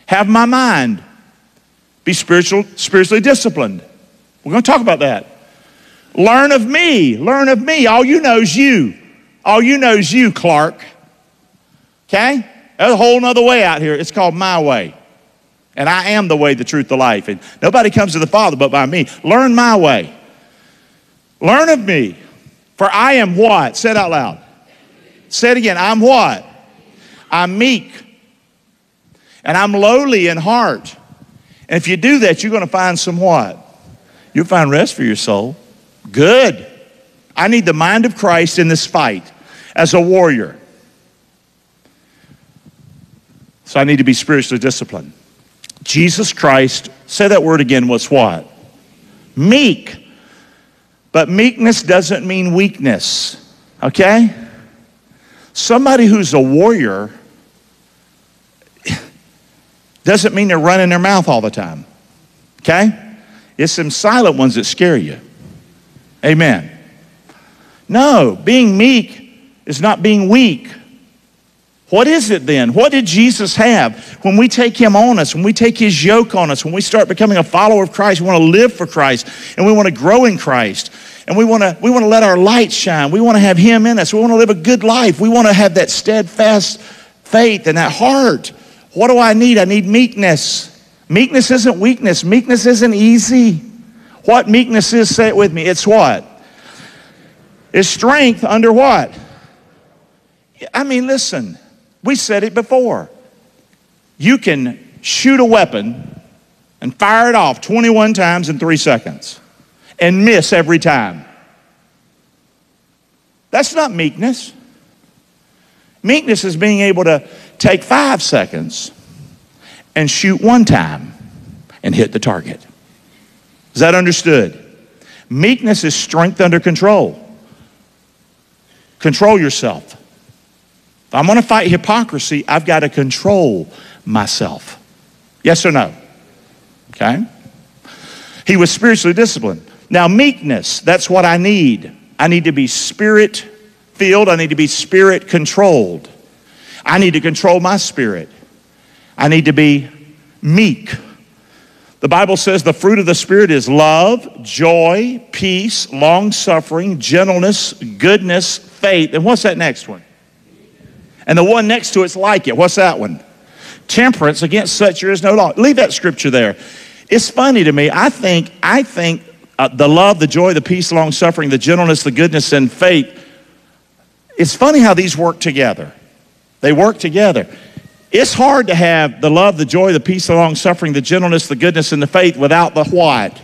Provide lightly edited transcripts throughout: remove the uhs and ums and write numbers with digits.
Have my mind. Be spiritually disciplined. We're going to talk about that. Learn of me. Learn of me. All you know is you. All you know is you, Clark. Okay? There's a whole nother way out here. It's called my way. And I am the way, the truth, the life. And nobody comes to the Father but by me. Learn my way. Learn of me. For I am what? Say it out loud. Say it again. I'm what? I'm meek. And I'm lowly in heart. And if you do that, you're going to find some what? You'll find rest for your soul. Good. I need the mind of Christ in this fight as a warrior. So I need to be spiritually disciplined. Jesus Christ, say that word again, was what? Meek. But meekness doesn't mean weakness, okay? Somebody who's a warrior doesn't mean they're running their mouth all the time, okay? It's them silent ones that scare you. Amen. No, being meek is not being weak. What is it then? What did Jesus have? When we take him on us, when we take his yoke on us, when we start becoming a follower of Christ, we want to live for Christ, and we want to grow in Christ, and we want to let our light shine. We want to have him in us. We want to live a good life. We want to have that steadfast faith and that heart. What do I need? I need meekness. Meekness isn't weakness. Meekness isn't easy. What meekness is, say it with me, it's what? It's strength under what? I mean, listen. We said it before. You can shoot a weapon and fire it off 21 times in 3 seconds and miss every time. That's not meekness. Meekness is being able to take 5 seconds and shoot 1 time and hit the target. Is that understood? Meekness is strength under control. Control yourself. If I'm going to fight hypocrisy, I've got to control myself. Yes or no? Okay? He was spiritually disciplined. Now, meekness, that's what I need. I need to be spirit-filled. I need to be spirit-controlled. I need to control my spirit. I need to be meek. The Bible says the fruit of the Spirit is love, joy, peace, long-suffering, gentleness, goodness, faith. And what's that next one? And the one next to it's like it. What's that one? Temperance. Against such there is no law. Leave that scripture there. It's funny to me. I think the love, the joy, the peace, the long-suffering, the gentleness, the goodness, and faith, it's funny how these work together. They work together. It's hard to have the love, the joy, the peace, the long-suffering, the gentleness, the goodness, and the faith without the what?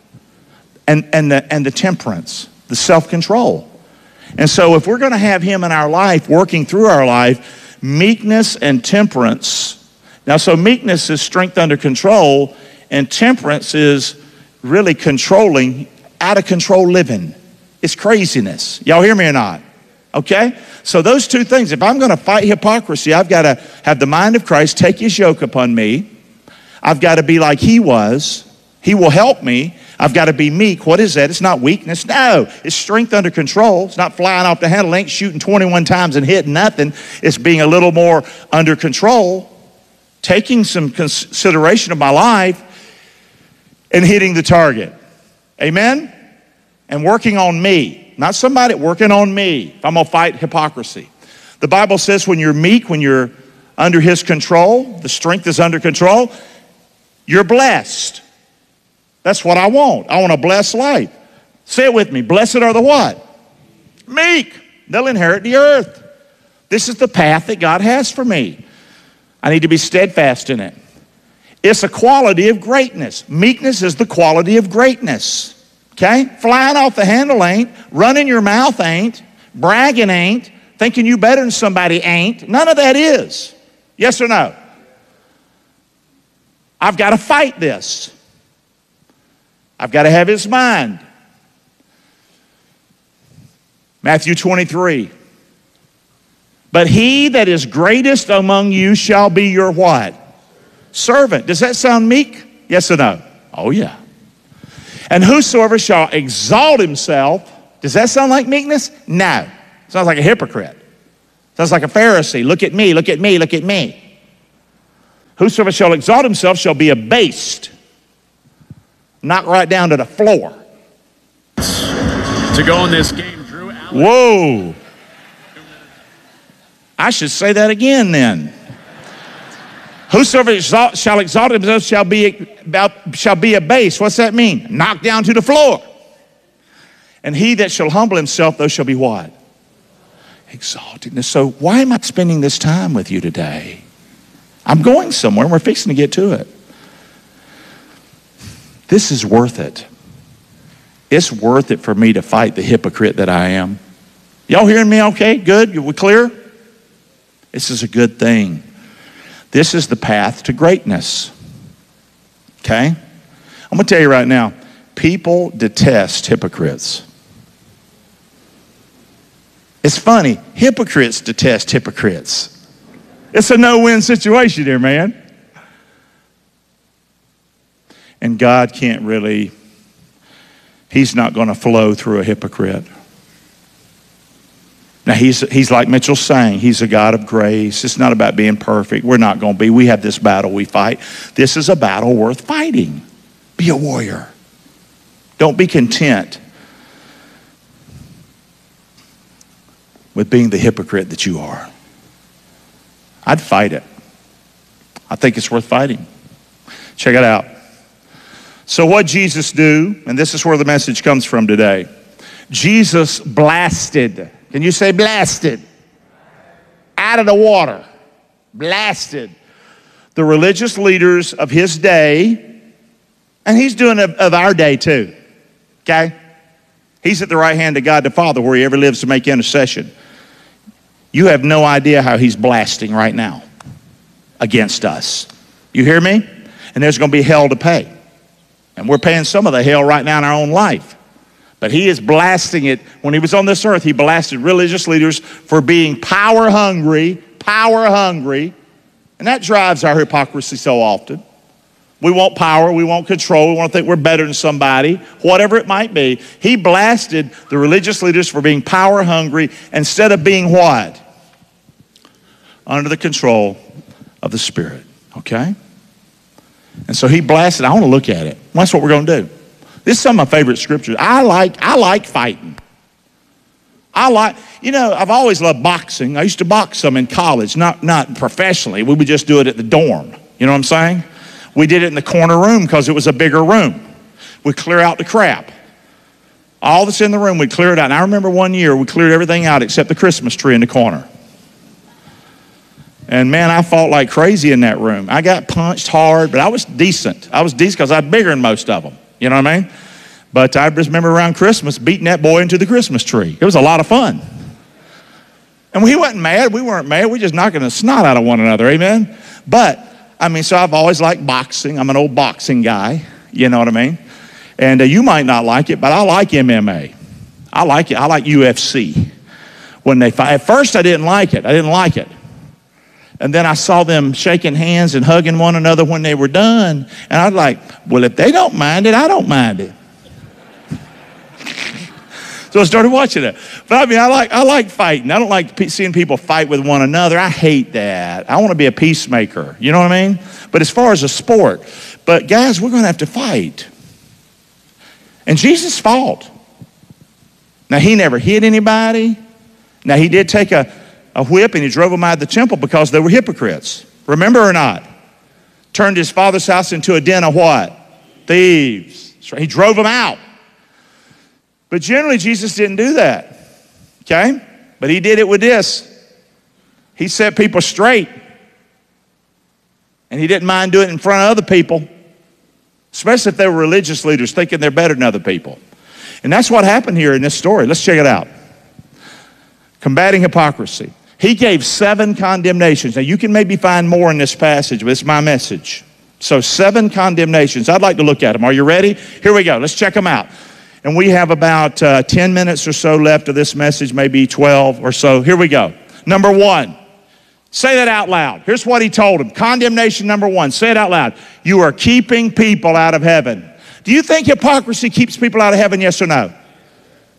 And the temperance, the self-control. And so if we're going to have him in our life, working through our life, meekness and temperance. Now, so meekness is strength under control, and temperance is really controlling, out of control living. It's craziness. Y'all hear me or not? Okay? So those two things, if I'm going to fight hypocrisy, I've got to have the mind of Christ, take his yoke upon me. I've got to be like he was. He will help me. I've got to be meek. What is that? It's not weakness. No, it's strength under control. It's not flying off the handle. It ain't shooting 21 times and hitting nothing. It's being a little more under control, taking some consideration of my life and hitting the target. Amen? And working on me. Not somebody, working on me. If I'm going to fight hypocrisy. The Bible says when you're meek, when you're under his control, the strength is under control, you're blessed. That's what I want. I want a blessed life. Say it with me. Blessed are the what? Meek. They'll inherit the earth. This is the path that God has for me. I need to be steadfast in it. It's a quality of greatness. Meekness is the quality of greatness. Okay? Flying off the handle ain't. Running your mouth ain't. Bragging ain't. Thinking you better than somebody ain't. None of that is. Yes or no? I've got to fight this. I've got to have his mind. Matthew 23. But he that is greatest among you shall be your what? Servant. Does that sound meek? Yes or no? Oh yeah. And whosoever shall exalt himself, does that sound like meekness? No. Sounds like a hypocrite. Sounds like a Pharisee. Look at me, look at me, look at me. Whosoever shall exalt himself shall be abased, knocked right down to the floor. To go in this game, Drew Allen. Whoa. I should say that again then. Whosoever shall exalt himself shall be abased. What's that mean? Knocked down to the floor. And he that shall humble himself, those shall be what? Exalted. So why am I spending this time with you today? I'm going somewhere and we're fixing to get to it. This is worth it. It's worth it for me to fight the hypocrite that I am. Y'all hearing me okay? Good? We clear? This is a good thing. This is the path to greatness. Okay? I'm going to tell you right now, people detest hypocrites. It's funny, hypocrites detest hypocrites. It's a no-win situation here, man. And God can't really, he's not going to flow through a hypocrite. Now, he's like Mitchell's saying, he's a God of grace. It's not about being perfect. We're not going to be. We have this battle we fight. This is a battle worth fighting. Be a warrior. Don't be content with being the hypocrite that you are. I'd fight it. I think it's worth fighting. Check it out. So what Jesus do, and this is where the message comes from today. Jesus blasted. Can you say blasted? Out of the water. Blasted. The religious leaders of his day, and he's doing it of our day too. Okay? He's at the right hand of God the Father where he ever lives to make intercession. You have no idea how he's blasting right now against us. You hear me? And there's going to be hell to pay. And we're paying some of the hell right now in our own life. But he is blasting it. When he was on this earth, he blasted religious leaders for being power hungry. And that drives our hypocrisy so often. We want power, we want control, we want to think we're better than somebody, whatever it might be. He blasted the religious leaders for being power hungry instead of being what? Under the control of the Spirit, okay? And so he blasted. I want to look at it. That's what we're going to do. This is some of my favorite scriptures. I like fighting. I've always loved boxing. I used to box some in college, not professionally. We would just do it at the dorm. You know what I'm saying? We did it in the corner room because it was a bigger room. We'd clear out the crap. All that's in the room, we'd clear it out. And I remember one year we cleared everything out except the Christmas tree in the corner. And man, I fought like crazy in that room. I got punched hard, but I was decent. I was decent because I was bigger than most of them. You know what I mean? But I just remember around Christmas beating that boy into the Christmas tree. It was a lot of fun. And he wasn't mad. We weren't mad. We just knocking the snot out of one another. Amen? But, so I've always liked boxing. I'm an old boxing guy. You know what I mean? And you might not like it, but I like MMA. I like it. I like UFC. When they fight. At first, I didn't like it. And then I saw them shaking hands and hugging one another when they were done. And I was like, well, if they don't mind it, I don't mind it. So I started watching it. But I like fighting. I don't like seeing people fight with one another. I hate that. I want to be a peacemaker. You know what I mean? But as far as a sport. But guys, we're going to have to fight. And Jesus fought. Now, he never hit anybody. Now, he did take a whip and he drove them out of the temple because they were hypocrites. Remember or not? Turned his father's house into a den of what? Thieves. He drove them out. But generally, Jesus didn't do that. Okay? But he did it with this. He set people straight. And he didn't mind doing it in front of other people. Especially if they were religious leaders thinking they're better than other people. And that's what happened here in this story. Let's check it out. Combating hypocrisy. He gave 7 condemnations. Now, you can maybe find more in this passage, but it's my message. So 7 condemnations. I'd like to look at them. Are you ready? Here we go. Let's check them out. And we have about 10 minutes or so left of this message, maybe 12 or so. Here we go. Number 1. Say that out loud. Here's what he told him. Condemnation number 1. Say it out loud. You are keeping people out of heaven. Do you think hypocrisy keeps people out of heaven, yes or no?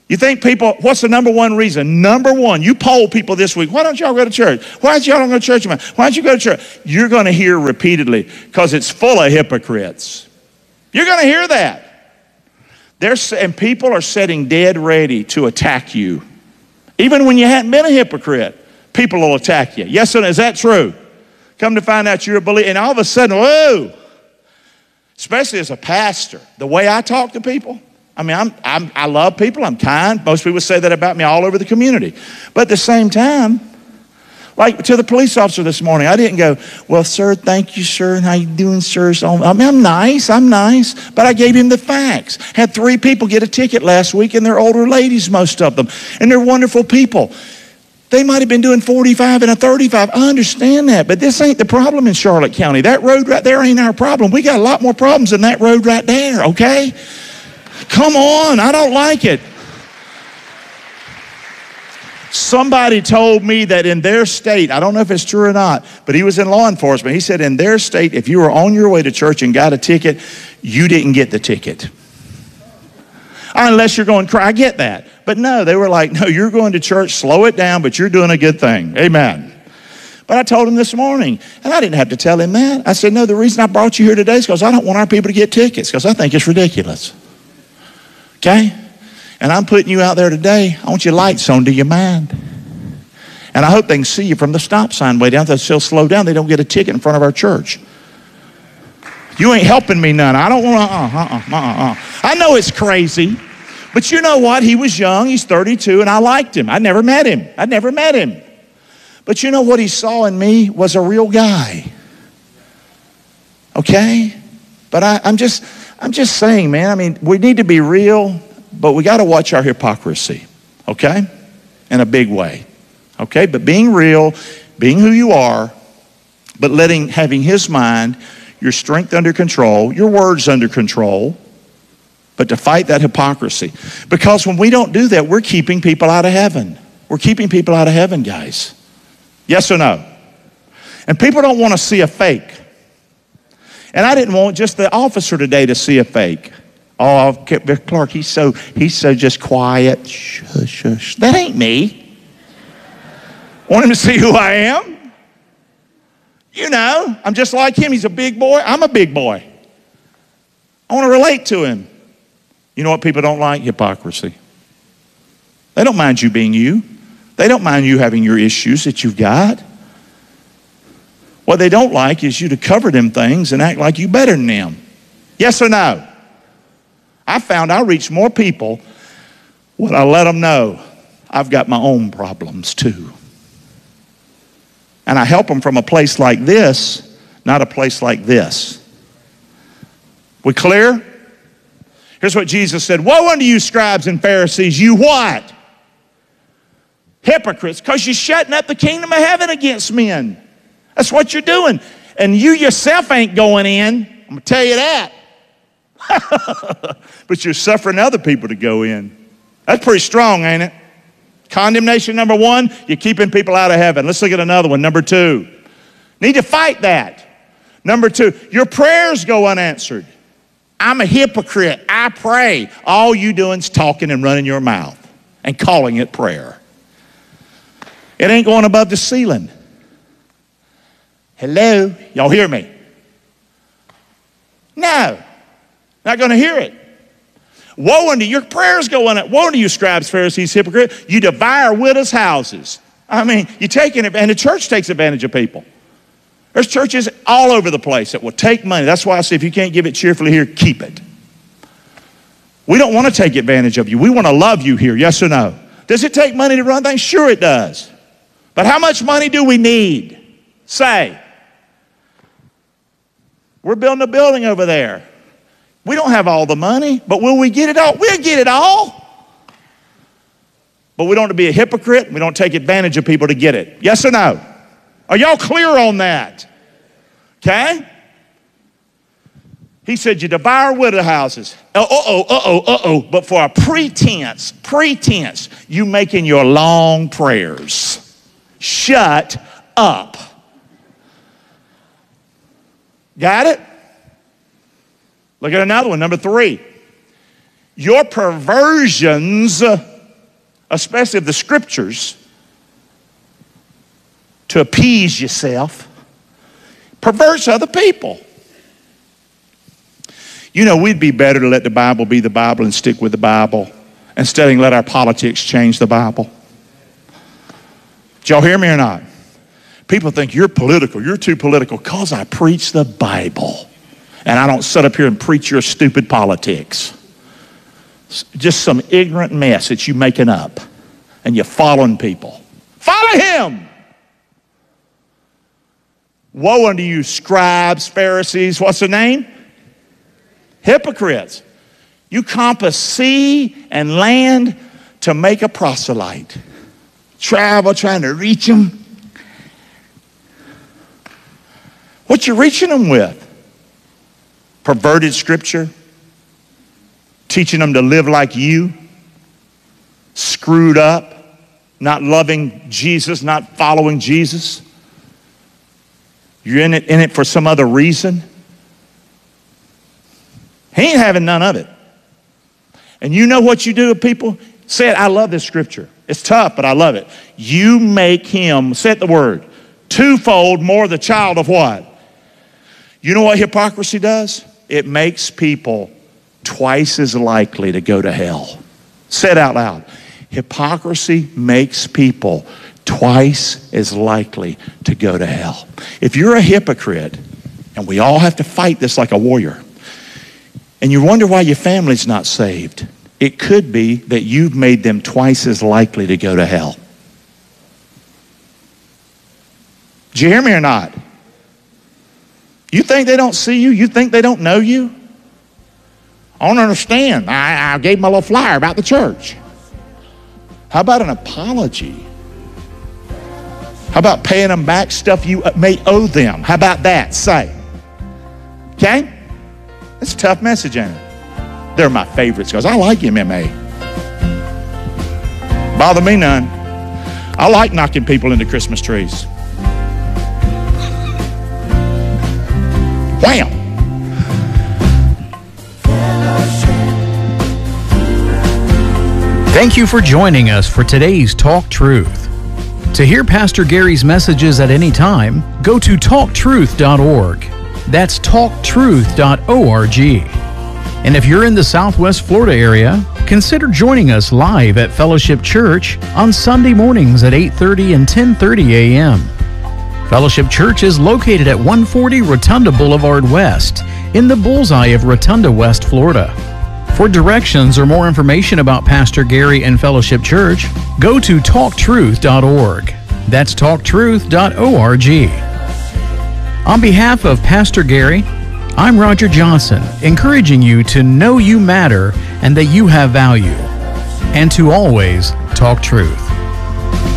You think people, what's the number one reason? Number one, you poll people this week. Why don't y'all go to church? Why don't y'all go to church? Why don't you go to church? You're going to hear repeatedly because it's full of hypocrites. You're going to hear that. And people are sitting dead ready to attack you. Even when you hadn't been a hypocrite, people will attack you. Yes or no? Is that true? Come to find out you're a believer. And all of a sudden, whoa, especially as a pastor, the way I talk to people, I mean, I love people. I'm kind. Most people say that about me all over the community. But at the same time, like to the police officer this morning, I didn't go, well, sir, thank you, sir, and how you doing, sir? I mean, I'm nice, but I gave him the facts. Had 3 people get a ticket last week, and they're older ladies, most of them, and they're wonderful people. They might have been doing 45 and a 35. I understand that, but this ain't the problem in Charlotte County. That road right there ain't our problem. We got a lot more problems than that road right there, okay? Come on, I don't like it. Somebody told me that in their state, I don't know if it's true or not, but he was in law enforcement. He said in their state, if you were on your way to church and got a ticket, you didn't get the ticket. Unless you're going to cry. I get that. But no, they were like, no, you're going to church, slow it down, but you're doing a good thing. Amen. But I told him this morning, and I didn't have to tell him that. I said, no, the reason I brought you here today is because I don't want our people to get tickets, because I think it's ridiculous. Okay? And I'm putting you out there today. I want your lights on. Do you mind? And I hope they can see you from the stop sign way down. They'll still slow down. They don't get a ticket in front of our church. You ain't helping me none. I don't want to, I know it's crazy. But you know what? He was young. He's 32, and I liked him. I never met him. But you know what he saw in me was a real guy. Okay? But I'm just saying, man, I mean, we need to be real, but we got to watch our hypocrisy, okay? In a big way, okay? But being real, being who you are, but having his mind, your strength under control, your words under control, but to fight that hypocrisy. Because when we don't do that, we're keeping people out of heaven. We're keeping people out of heaven, guys. Yes or no? And people don't want to see a fake. And I didn't want just the officer today to see a fake. Oh, Clark, he's so just quiet. Shush, shush. That ain't me. Want him to see who I am? You know, I'm just like him. He's a big boy. I'm a big boy. I want to relate to him. You know what people don't like? Hypocrisy. They don't mind you being you. They don't mind you having your issues that you've got. What they don't like is you to cover them things and act like you better than them. Yes or no? I found I reach more people when I let them know I've got my own problems too. And I help them from a place like this, not a place like this. We clear? Here's what Jesus said. Woe unto you, scribes and Pharisees, you what? Hypocrites, because you're shutting up the kingdom of heaven against men. That's what you're doing. And you yourself ain't going in. I'm going to tell you that. But you're suffering other people to go in. That's pretty strong, ain't it? Condemnation number 1, you're keeping people out of heaven. Let's look at another one. Number 2, need to fight that. Number 2, your prayers go unanswered. I'm a hypocrite. I pray. All you doing is talking and running your mouth and calling it prayer. It ain't going above the ceiling. Hello? Y'all hear me? No. Not going to hear it. Woe unto your prayers go on. Woe unto you, scribes, Pharisees, hypocrite. You devour widows' houses. I mean, you're taking it, and the church takes advantage of people. There's churches all over the place that will take money. That's why I say if you can't give it cheerfully here, keep it. We don't want to take advantage of you. We want to love you here, yes or no? Does it take money to run things? Sure it does. But how much money do we need? Say. We're building a building over there. We don't have all the money, but will we get it all? We'll get it all. But we don't want to be a hypocrite. We don't take advantage of people to get it. Yes or no? Are y'all clear on that? Okay? He said, you devour widow houses. But for a pretense, you making your long prayers. Shut up. Got it? Look at another one, number 3. Your perversions especially of the scriptures, to appease yourself, perverts other people. You know, we'd be better to let the Bible be the Bible and stick with the Bible instead of let our politics change the Bible. Did y'all hear me or not? People think you're political. You're too political because I preach the Bible. And I don't sit up here and preach your stupid politics. Just some ignorant mess that you're making up. And you're following people. Follow him! Woe unto you, scribes, Pharisees, what's the name? Hypocrites. You compass sea and land to make a proselyte. Travel trying to reach them. What you reaching them with? Perverted scripture? Teaching them to live like you? Screwed up? Not loving Jesus, not following Jesus? You're in it for some other reason? He ain't having none of it. And you know what you do with people? Say it, I love this scripture. It's tough, but I love it. You make him, say it the word, twofold more the child of what? You know what hypocrisy does? It makes people twice as likely to go to hell. Say it out loud. Hypocrisy makes people twice as likely to go to hell. If you're a hypocrite, and we all have to fight this like a warrior, and you wonder why your family's not saved, it could be that you've made them twice as likely to go to hell. Did you hear me or not? You think they don't see you? You think they don't know you? I don't understand. I gave them a little flyer about the church. How about an apology? How about paying them back stuff you may owe them? How about that? Say. Okay? It's a tough message, ain't it? They're my favorites because I like MMA. Bother me none. I like knocking people into Christmas trees. Wham! Thank you for joining us for today's Talk Truth. To hear Pastor Gary's messages at any time, go to talktruth.org. That's talktruth.org. And if you're in the Southwest Florida area, consider joining us live at Fellowship Church on Sunday mornings at 8:30 and 10:30 a.m. Fellowship Church is located at 140 Rotunda Boulevard West in the bullseye of Rotunda, West Florida. For directions or more information about Pastor Gary and Fellowship Church, go to talktruth.org. That's talktruth.org. On behalf of Pastor Gary, I'm Roger Johnson, encouraging you to know you matter and that you have value, and to always talk truth.